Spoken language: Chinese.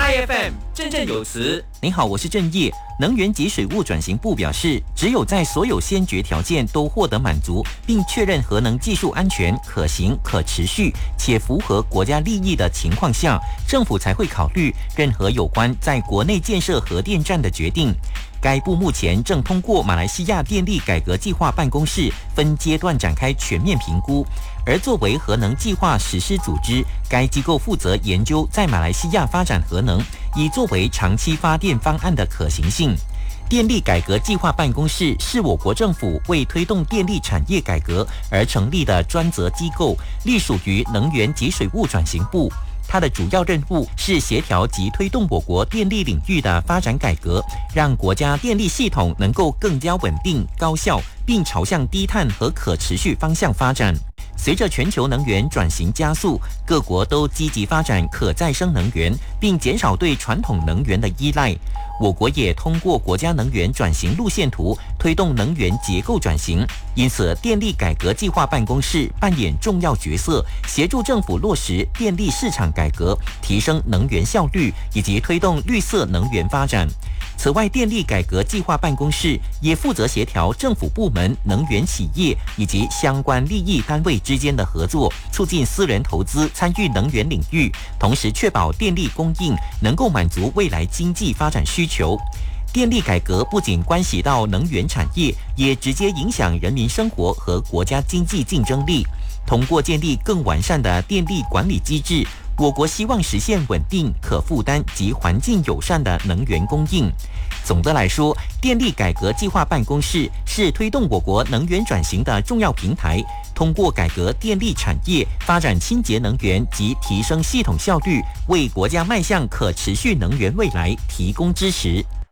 IFM 振振有词。 您好，我是郑业。能源及水务转型部表示，只有在所有先决条件都获得满足，并确认核能技术安全、可行、可持续且符合国家利益的情况下，政府才会考虑任何有关在国内建设核电站的决定。该部目前正通过马来西亚电力改革计划办公室分阶段展开全面评估，而作为核能计划实施组织，该机构负责研究在马来西亚发展核能，以作为长期发电方案的可行性。电力改革计划办公室是我国政府为推动电力产业改革而成立的专责机构，隶属于能源及水务转型部。它的主要任务是协调及推动我国电力领域的发展改革，让国家电力系统能够更加稳定、高效，并朝向低碳和可持续方向发展。随着全球能源转型加速，各国都积极发展可再生能源，并减少对传统能源的依赖。我国也通过国家能源转型路线图推动能源结构转型，因此电力改革计划办公室扮演重要角色，协助政府落实电力市场改革，提升能源效率以及推动绿色能源发展。此外，电力改革计划办公室也负责协调政府部门、能源企业以及相关利益单位之间的合作，促进私人投资参与能源领域，同时确保电力供应能够满足未来经济发展需求。电力改革不仅关系到能源产业，也直接影响人民生活和国家经济竞争力。通过建立更完善的电力管理机制，我国希望实现稳定、可负担及环境友善的能源供应。总的来说，电力改革计划办公室是推动我国能源转型的重要平台，通过改革电力产业、发展清洁能源及提升系统效率，为国家迈向可持续能源未来提供支持。